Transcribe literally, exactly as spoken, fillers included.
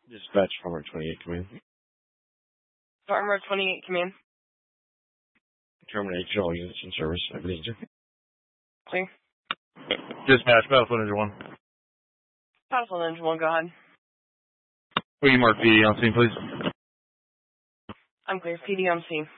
Dispatch Farmer twenty-eight, come in. Farmer twenty-eight, come in. Terminate all units in service. I believe you. Clear. Dispatch, Battlefield Ninja one. Battlefield Ninja one, go ahead. Will you mark P D on scene, please? I'm clear. P D on scene.